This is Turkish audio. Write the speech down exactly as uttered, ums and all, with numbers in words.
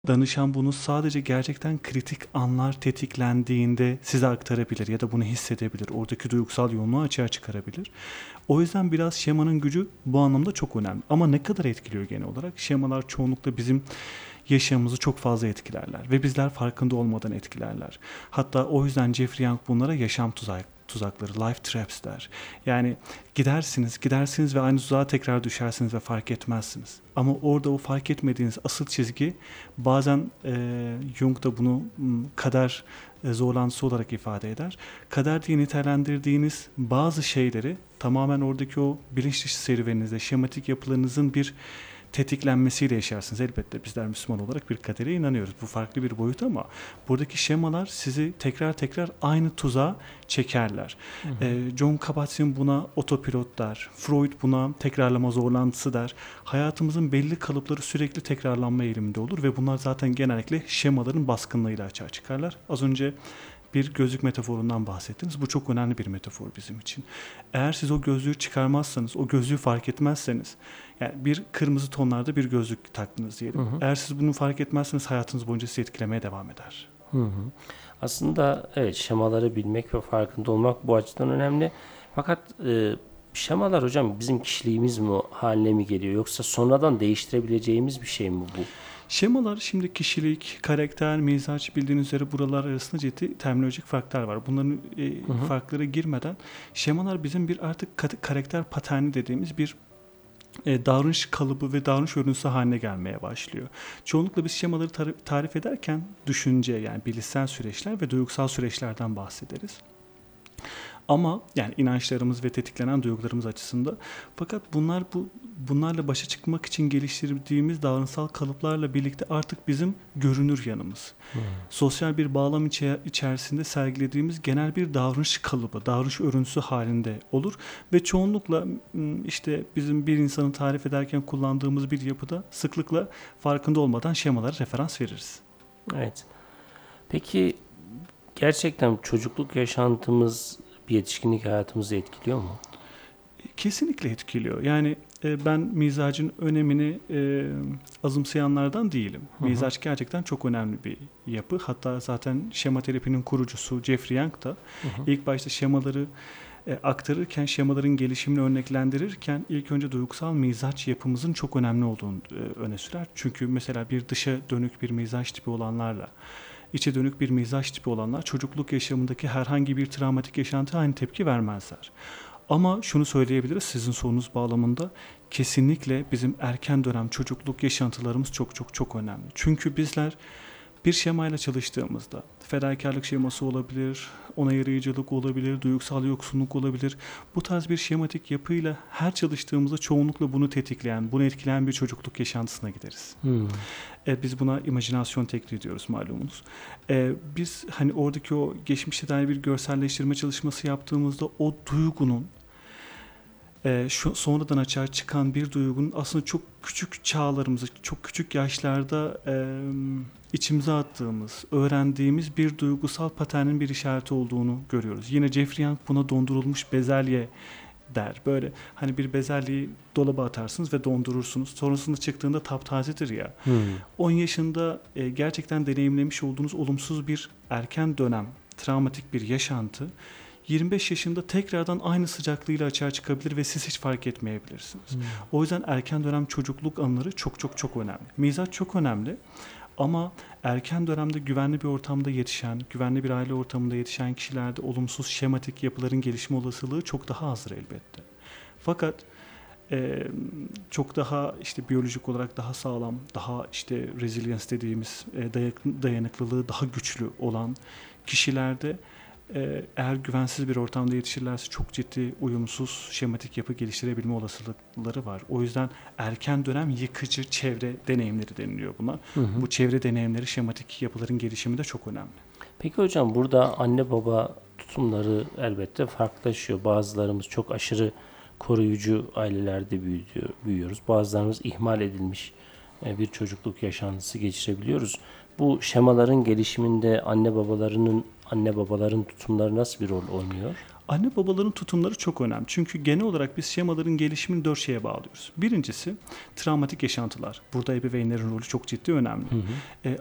Danışan bunu sadece gerçekten kritik anlar tetiklendiğinde size aktarabilir ya da bunu hissedebilir. Oradaki duygusal yoğunluğu açığa çıkarabilir. O yüzden biraz şemanın gücü bu anlamda çok önemli. Ama ne kadar etkiliyor genel olarak? Şemalar çoğunlukla bizim yaşamımızı çok fazla etkilerler ve bizler farkında olmadan etkilerler. Hatta o yüzden Jeffrey Young bunlara yaşam tuzak, tuzakları, life traps der. Yani gidersiniz, gidersiniz ve aynı tuzağa tekrar düşersiniz ve fark etmezsiniz. Ama orada o fark etmediğiniz asıl çizgi bazen e, Jung da bunu m, kader e, zorlantısı olarak ifade eder. Kader diye nitelendirdiğiniz bazı şeyleri tamamen oradaki o bilinç dışı serüveninizde, şematik yapılarınızın bir tetiklenmesiyle yaşarsınız. Elbette bizler Müslüman olarak bir kadere inanıyoruz. Bu farklı bir boyut ama buradaki şemalar sizi tekrar tekrar aynı tuzağa çekerler. Hı hı. E, John Kabat-Zinn buna otopilot der. Freud buna tekrarlama zorlantısı der. Hayatımızın belli kalıpları sürekli tekrarlanma eğiliminde olur ve bunlar zaten genellikle şemaların baskınlığıyla açığa çıkarlar. Az önce bir gözlük metaforundan bahsettiniz. Bu çok önemli bir metafor bizim için. Eğer siz o gözlüğü çıkarmazsanız, o gözlüğü fark etmezseniz, yani bir kırmızı tonlarda bir gözlük taktınız diyelim. Hı hı. Eğer siz bunu fark etmezseniz hayatınız boyunca sizi etkilemeye devam eder. Hı hı. Aslında evet, şemaları bilmek ve farkında olmak bu açıdan önemli. Fakat e, şemalar hocam bizim kişiliğimiz mi haline mi geliyor, yoksa sonradan değiştirebileceğimiz bir şey mi bu? Şemalar şimdi kişilik, karakter, mizaç, bildiğiniz üzere buralar arasında ciddi terminolojik farklar var. Bunların e, hı hı. farklara girmeden şemalar bizim bir artık karakter paterni dediğimiz bir E, davranış kalıbı ve davranış örüntüsü haline gelmeye başlıyor. Çoğunlukla biz şemaları tar- tarif ederken düşünce, yani bilişsel süreçler ve duygusal süreçlerden bahsederiz. Ama yani inançlarımız ve tetiklenen duygularımız açısından. Fakat bunlar bu bunlarla başa çıkmak için geliştirdiğimiz davranışsal kalıplarla birlikte artık bizim görünür yanımız. Hmm. Sosyal bir bağlam içe- içerisinde sergilediğimiz genel bir davranış kalıbı, davranış örüntüsü halinde olur ve çoğunlukla işte bizim bir insanı tarif ederken kullandığımız bir yapıda sıklıkla farkında olmadan şemalara referans veririz. Evet. Peki gerçekten çocukluk yaşantımız bir yetişkinlik hayatımızı etkiliyor mu? Kesinlikle etkiliyor. Yani e, ben mizacın önemini e, azımsayanlardan değilim. Hı hı. Mizaç gerçekten çok önemli bir yapı. Hatta zaten şema terapinin kurucusu Jeffrey Young da hı hı. ilk başta şemaları e, aktarırken, şemaların gelişimini örneklendirirken ilk önce duygusal mizaç yapımızın çok önemli olduğunu e, öne sürer. Çünkü mesela bir dışa dönük bir mizaç tipi olanlarla içe dönük bir mizaç tipi olanlar çocukluk yaşamındaki herhangi bir travmatik yaşantıya aynı tepki vermezler. Ama şunu söyleyebiliriz sizin sorunuz bağlamında, kesinlikle bizim erken dönem çocukluk yaşantılarımız çok çok çok önemli. Çünkü bizler bir şemayla çalıştığımızda fedakarlık şeması olabilir, onay arayıcılık olabilir, duygusal yoksunluk olabilir. Bu tarz bir şematik yapıyla her çalıştığımızda çoğunlukla bunu tetikleyen, bunu etkileyen bir çocukluk yaşantısına gideriz. Hmm. E, biz buna imajinasyon tekniği diyoruz malumunuz. E, biz hani oradaki o geçmişe dair bir görselleştirme çalışması yaptığımızda o duygunun Ee, şu sonradan açığa çıkan bir duygunun aslında çok küçük çağlarımızda, çok küçük yaşlarda e, içimize attığımız, öğrendiğimiz bir duygusal paternin bir işareti olduğunu görüyoruz. Yine Jeffrey Young buna dondurulmuş bezelye der. Böyle hani bir bezelyeyi dolaba atarsınız ve dondurursunuz. Sonrasında çıktığında taptazedir ya. Hmm. on yaşında e, gerçekten deneyimlemiş olduğunuz olumsuz bir erken dönem, travmatik bir yaşantı yirmi beş yaşında tekrardan aynı sıcaklığıyla açığa çıkabilir ve siz hiç fark etmeyebilirsiniz. Hmm. O yüzden erken dönem çocukluk anıları çok çok çok önemli. Mizaç çok önemli ama erken dönemde güvenli bir ortamda yetişen, güvenli bir aile ortamında yetişen kişilerde olumsuz şematik yapıların gelişme olasılığı çok daha azdır elbette. Fakat e, çok daha işte biyolojik olarak daha sağlam, daha işte resilience dediğimiz e, dayanıklılığı daha güçlü olan kişilerde eğer güvensiz bir ortamda yetişirlerse çok ciddi uyumsuz şematik yapı geliştirebilme olasılıkları var. O yüzden erken dönem yıkıcı çevre deneyimleri deniliyor buna. Hı hı. Bu çevre deneyimleri şematik yapıların gelişiminde çok önemli. Peki hocam, burada anne baba tutumları elbette farklılaşıyor. Bazılarımız çok aşırı koruyucu ailelerde büyüyor, büyüyoruz. Bazılarımız ihmal edilmiş bir çocukluk yaşantısı geçirebiliyoruz. Bu şemaların gelişiminde anne babalarının anne babaların tutumları nasıl bir rol oynuyor? Anne babaların tutumları çok önemli. Çünkü genel olarak biz şemaların gelişimini dört şeye bağlıyoruz. Birincisi travmatik yaşantılar. Burada ebeveynlerin rolü çok ciddi önemli. Hı hı.